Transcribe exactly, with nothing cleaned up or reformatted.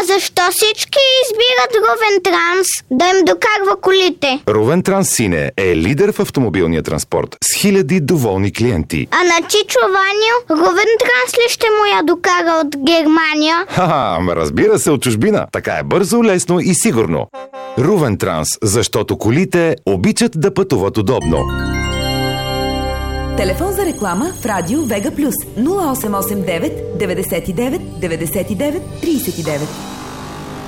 защо всички избират Рувен Транс да им докарва колите? Рувен Транс, сине, е лидер в автомобилния транспорт с хиляди доволни клиенти. А на Чичо Ваню Рувен Транс ли ще му я докара от Германия? Ха-ха, разбира се, от чужбина. Така е бързо, лесно и сигурно. Рувен Транс, защото колите обичат да пътуват удобно. Телефон за реклама в Радио Вега Плюс нула осем осем девет деветдесет и девет деветдесет и девет тридесет и девет.